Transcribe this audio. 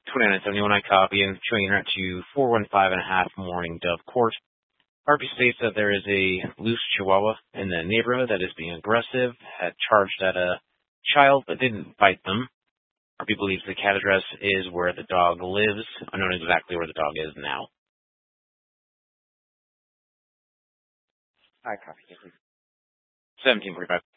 2971, I copy and showing internet to 415.5 Morning Dove Court. RP states that there is a loose chihuahua in the neighborhood that is being aggressive, had charged at a child but didn't bite them. RP believes the cat address is where the dog lives, unknown exactly where the dog is now. I copy. 1745.